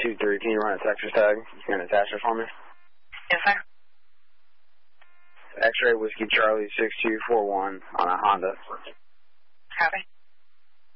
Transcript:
623, can you run a Texas tag? You can attach it for me? Yes, sir. X-ray Whiskey Charlie 6241 on a Honda. Copy.